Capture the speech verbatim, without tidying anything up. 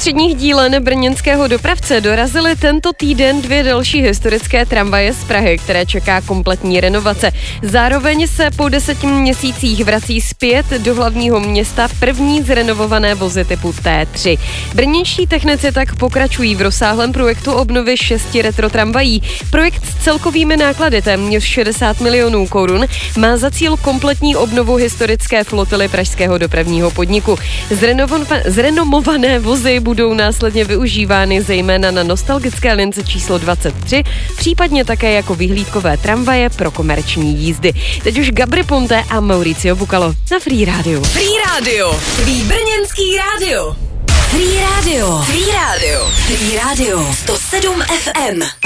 ústředních dílen brněnského dopravce dorazily tento týden dvě další historické tramvaje z Prahy, které čeká kompletní renovace. Zároveň se po deseti měsících vrací zpět do hlavního města první zrenovované vozy typu T tři. Brněnští technici tak pokračují v rozsáhlém projektu obnovy šesti retro tramvají. Projekt s celkovými náklady téměř šedesát milionů korun má za cíl kompletní obnovu historické flotily pražského dopravního podniku. Zrenova- zrenomované vozy budou následně využívány zejména na nostalgické lince číslo dvacet tři, případně také jako vyhlídkové tramvaje pro komerční jízdy. Teď už Gabry Ponte a Mauricio Bucalo na Free Radio. Free Radio, tvý brněnský rádio. Free Radio, Free Radio, Free Radio, sto sedm ef em.